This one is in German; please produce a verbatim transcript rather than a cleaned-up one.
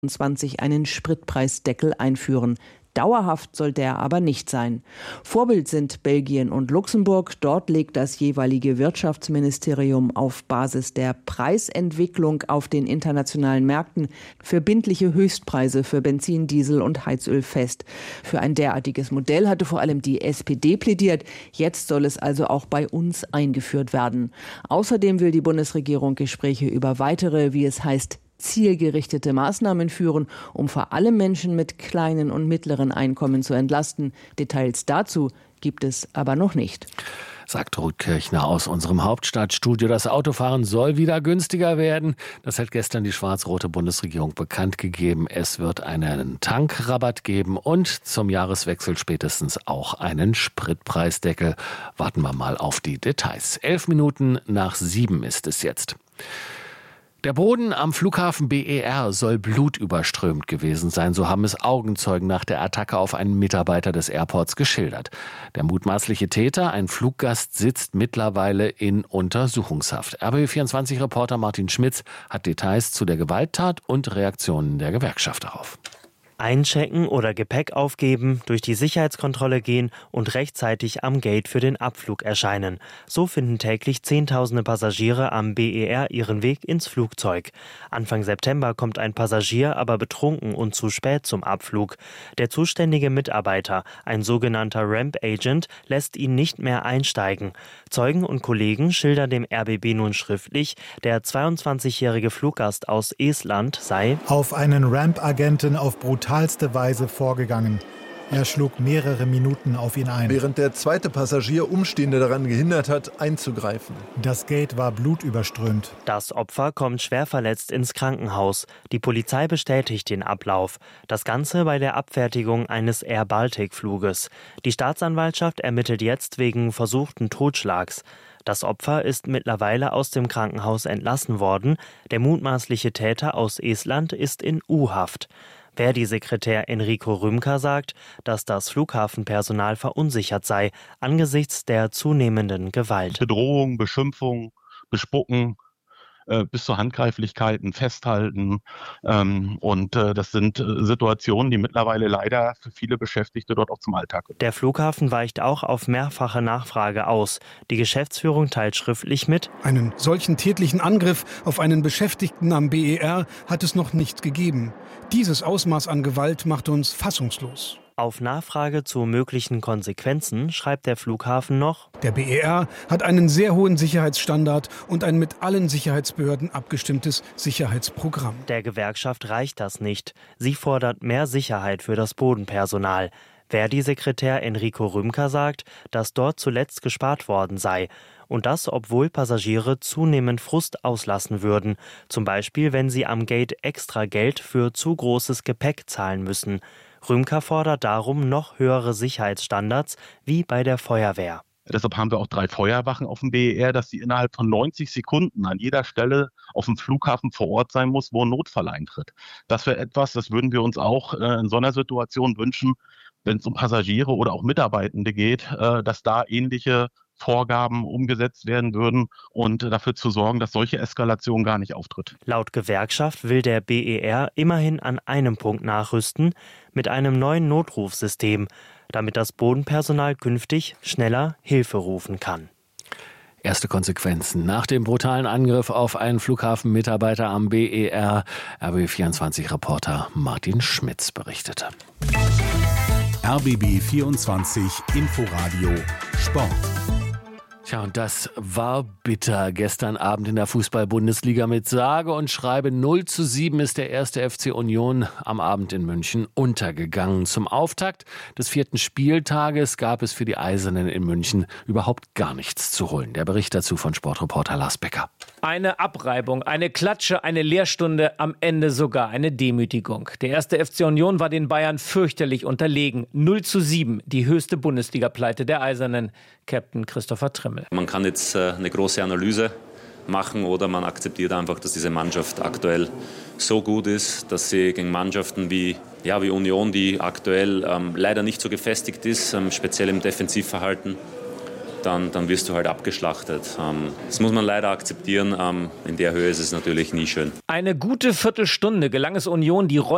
zwanzig einen Spritpreisdeckel einführen. Dauerhaft soll der aber nicht sein. Vorbild sind Belgien und Luxemburg. Dort legt das jeweilige Wirtschaftsministerium auf Basis der Preisentwicklung auf den internationalen Märkten verbindliche Höchstpreise für Benzin, Diesel und Heizöl fest. Für ein derartiges Modell hatte vor allem die S P D plädiert. Jetzt soll es also auch bei uns eingeführt werden. Außerdem will die Bundesregierung Gespräche über weitere, wie es heißt, zielgerichtete Maßnahmen führen, um vor allem Menschen mit kleinen und mittleren Einkommen zu entlasten. Details dazu gibt es aber noch nicht. Sagt Ruth Kirchner aus unserem Hauptstadtstudio. Das Autofahren soll wieder günstiger werden. Das hat gestern die schwarz-rote Bundesregierung bekannt gegeben. Es wird einen Tankrabatt geben und zum Jahreswechsel spätestens auch einen Spritpreisdeckel. Warten wir mal auf die Details. Elf Minuten nach sieben ist es jetzt. Der Boden am Flughafen B E R soll blutüberströmt gewesen sein, so haben es Augenzeugen nach der Attacke auf einen Mitarbeiter des Airports geschildert. Der mutmaßliche Täter, ein Fluggast, sitzt mittlerweile in Untersuchungshaft. R B B vierundzwanzig-Reporter Martin Schmitz hat Details zu der Gewalttat und Reaktionen der Gewerkschaft darauf. Einchecken oder Gepäck aufgeben, durch die Sicherheitskontrolle gehen und rechtzeitig am Gate für den Abflug erscheinen. So finden täglich Zehntausende Passagiere am B E R ihren Weg ins Flugzeug. Anfang September kommt ein Passagier aber betrunken und zu spät zum Abflug. Der zuständige Mitarbeiter, ein sogenannter Ramp Agent, lässt ihn nicht mehr einsteigen. Zeugen und Kollegen schildern dem R B B nun schriftlich, der zweiundzwanzigjährige Fluggast aus Estland sei auf einen Ramp-Agenten auf brutalste Weise vorgegangen. Er schlug mehrere Minuten auf ihn ein. Während der zweite Passagier Umstehende daran gehindert hat, einzugreifen. Das Gate war blutüberströmt. Das Opfer kommt schwer verletzt ins Krankenhaus. Die Polizei bestätigt den Ablauf. Das Ganze bei der Abfertigung eines Air Baltic-Fluges. Die Staatsanwaltschaft ermittelt jetzt wegen versuchten Totschlags. Das Opfer ist mittlerweile aus dem Krankenhaus entlassen worden. Der mutmaßliche Täter aus Estland ist in U-Haft. Verdi-Sekretär Enrico Rümker sagt, dass das Flughafenpersonal verunsichert sei angesichts der zunehmenden Gewalt. Bedrohung, Beschimpfung, Bespucken, äh, bis zu Handgreiflichkeiten, Festhalten. Ähm, und äh, das sind äh, Situationen, die mittlerweile leider für viele Beschäftigte dort auch zum Alltag gehören. Der Flughafen weicht auch auf mehrfache Nachfrage aus. Die Geschäftsführung teilt schriftlich mit: Einen solchen tätlichen Angriff auf einen Beschäftigten am B E R hat es noch nicht gegeben. Dieses Ausmaß an Gewalt macht uns fassungslos. Auf Nachfrage zu möglichen Konsequenzen schreibt der Flughafen noch: Der B E R hat einen sehr hohen Sicherheitsstandard und ein mit allen Sicherheitsbehörden abgestimmtes Sicherheitsprogramm. Der Gewerkschaft reicht das nicht. Sie fordert mehr Sicherheit für das Bodenpersonal. Verdi-Sekretär Enrico Rümker sagt, dass dort zuletzt gespart worden sei. Und das, obwohl Passagiere zunehmend Frust auslassen würden. Zum Beispiel, wenn sie am Gate extra Geld für zu großes Gepäck zahlen müssen. Rümker fordert darum noch höhere Sicherheitsstandards, wie bei der Feuerwehr. Deshalb haben wir auch drei Feuerwachen auf dem B E R, dass sie innerhalb von neunzig Sekunden an jeder Stelle auf dem Flughafen vor Ort sein muss, wo ein Notfall eintritt. Das wäre etwas, das würden wir uns auch in so einer Situation wünschen, wenn es um Passagiere oder auch Mitarbeitende geht, dass da ähnliche Vorgaben umgesetzt werden würden und dafür zu sorgen, dass solche Eskalation gar nicht auftritt. Laut Gewerkschaft will der B E R immerhin an einem Punkt nachrüsten, mit einem neuen Notrufsystem, damit das Bodenpersonal künftig schneller Hilfe rufen kann. Erste Konsequenzen nach dem brutalen Angriff auf einen Flughafenmitarbeiter am B E R. R B B vierundzwanzig-Reporter Martin Schmitz berichtete. R B B vierundzwanzig Inforadio Sport. Tja, und das war bitter. Gestern Abend in der Fußball-Bundesliga mit sage und schreibe null zu sieben ist der erste F C Union am Abend in München untergegangen. Zum Auftakt des vierten Spieltages gab es für die Eisernen in München überhaupt gar nichts zu holen. Der Bericht dazu von Sportreporter Lars Becker. Eine Abreibung, eine Klatsche, eine Lehrstunde, am Ende sogar eine Demütigung. Der erste F C Union war den Bayern fürchterlich unterlegen. null zu sieben, die höchste Bundesliga-Pleite der Eisernen. Captain Christopher Trimmel. Man kann jetzt äh, eine große Analyse machen oder man akzeptiert einfach, dass diese Mannschaft aktuell so gut ist, dass sie gegen Mannschaften wie, ja, wie Union, die aktuell ähm, leider nicht so gefestigt ist, ähm, speziell im Defensivverhalten, Dann, dann wirst du halt abgeschlachtet. Ähm, das muss man leider akzeptieren. Ähm, in der Höhe ist es natürlich nie schön. Eine gute Viertelstunde gelang es Union, die